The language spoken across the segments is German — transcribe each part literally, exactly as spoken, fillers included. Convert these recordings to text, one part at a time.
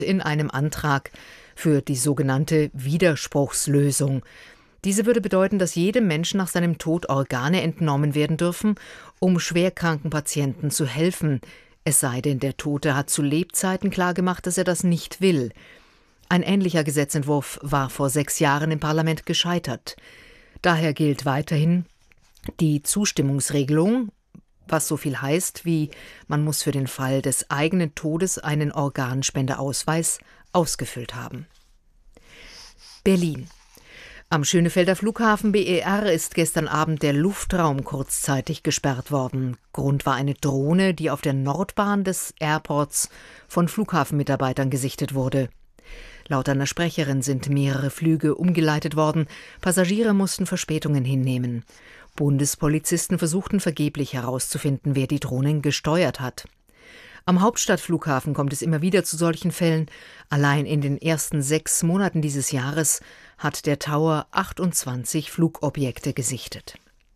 in einem Antrag für die sogenannte Widerspruchslösung. Diese würde bedeuten, dass jedem Menschen nach seinem Tod Organe entnommen werden dürfen, um schwerkranken Patienten zu helfen. Es sei denn, der Tote hat zu Lebzeiten klargemacht, dass er das nicht will. Ein ähnlicher Gesetzentwurf war vor sechs Jahren im Parlament gescheitert. Daher gilt weiterhin die Zustimmungsregelung, was so viel heißt wie, man muss für den Fall des eigenen Todes einen Organspendeausweis ausgefüllt haben. Berlin. Am Schönefelder Flughafen B E R ist gestern Abend der Luftraum kurzzeitig gesperrt worden. Grund war eine Drohne, die auf der Nordbahn des Airports von Flughafenmitarbeitern gesichtet wurde. Laut einer Sprecherin sind mehrere Flüge umgeleitet worden. Passagiere mussten Verspätungen hinnehmen. Bundespolizisten versuchten vergeblich herauszufinden, wer die Drohnen gesteuert hat. Am Hauptstadtflughafen kommt es immer wieder zu solchen Fällen. Allein in den ersten sechs Monaten dieses Jahres hat der Tower achtundzwanzig Flugobjekte gesichtet.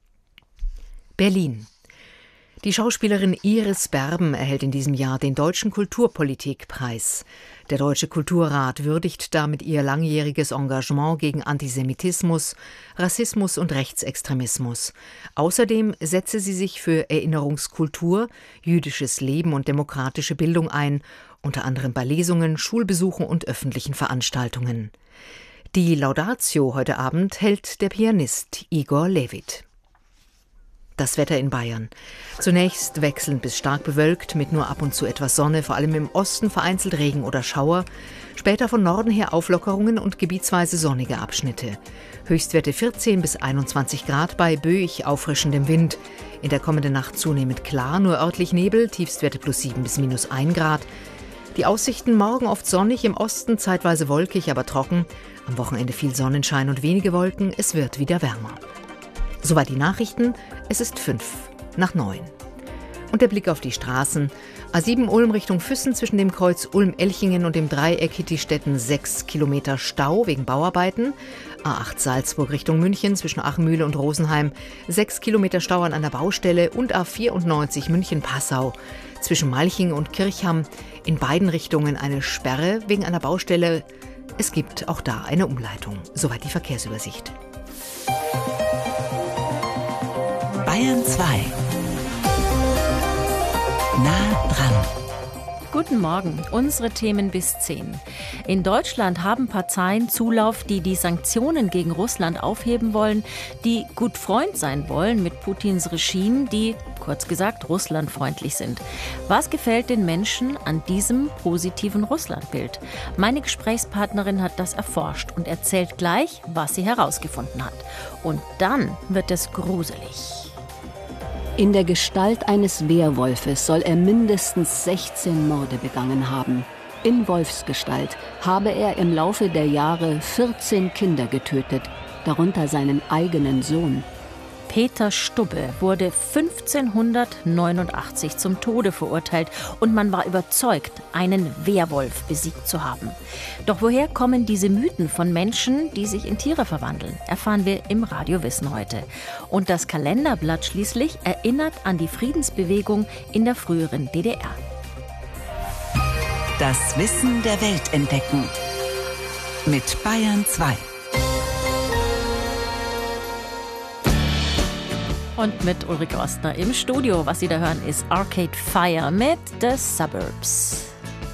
Berlin. Die Schauspielerin Iris Berben erhält in diesem Jahr den Deutschen Kulturpolitikpreis. Der Deutsche Kulturrat würdigt damit ihr langjähriges Engagement gegen Antisemitismus, Rassismus und Rechtsextremismus. Außerdem setze sie sich für Erinnerungskultur, jüdisches Leben und demokratische Bildung ein, unter anderem bei Lesungen, Schulbesuchen und öffentlichen Veranstaltungen. Die Laudatio heute Abend hält der Pianist Igor Levit. Das Wetter in Bayern. Zunächst wechselnd bis stark bewölkt, mit nur ab und zu etwas Sonne, vor allem im Osten vereinzelt Regen oder Schauer. Später von Norden her Auflockerungen und gebietsweise sonnige Abschnitte. Höchstwerte vierzehn bis einundzwanzig Grad bei böig auffrischendem Wind. In der kommenden Nacht zunehmend klar, nur örtlich Nebel, Tiefstwerte plus sieben bis minus ein Grad. Die Aussichten morgen oft sonnig, im Osten zeitweise wolkig, aber trocken. Am Wochenende viel Sonnenschein und wenige Wolken, es wird wieder wärmer. Soweit die Nachrichten, es ist fünf nach neun. Und der Blick auf die Straßen. A sieben Ulm Richtung Füssen zwischen dem Kreuz Ulm-Elchingen und dem Dreieck Hittistetten sechs Kilometer Stau wegen Bauarbeiten. A acht Salzburg Richtung München zwischen Achmühle und Rosenheim sechs Kilometer Stau an einer Baustelle und A vierundneunzig München-Passau zwischen Malching und Kirchham in beiden Richtungen eine Sperre wegen einer Baustelle. Es gibt auch da eine Umleitung. Soweit die Verkehrsübersicht. Bayern zwei. Nah dran. Guten Morgen, unsere Themen bis zehn. In Deutschland haben Parteien Zulauf, die die Sanktionen gegen Russland aufheben wollen, die gut Freund sein wollen mit Putins Regime, die, kurz gesagt, russlandfreundlich sind. Was gefällt den Menschen an diesem positiven Russlandbild? Meine Gesprächspartnerin hat das erforscht und erzählt gleich, was sie herausgefunden hat. Und dann wird es gruselig. In der Gestalt eines Werwolfes soll er mindestens sechzehn Morde begangen haben. In Wolfsgestalt habe er im Laufe der Jahre vierzehn Kinder getötet, darunter seinen eigenen Sohn. Peter Stubbe wurde fünfzehnhundertneunundachtzig zum Tode verurteilt und man war überzeugt, einen Werwolf besiegt zu haben. Doch woher kommen diese Mythen von Menschen, die sich in Tiere verwandeln, erfahren wir im Radiowissen heute. Und das Kalenderblatt schließlich erinnert an die Friedensbewegung in der früheren D D R. Das Wissen der Welt entdecken. Mit Bayern zwei. Und mit Ulrike Ostner im Studio. Was Sie da hören, ist Arcade Fire mit The Suburbs.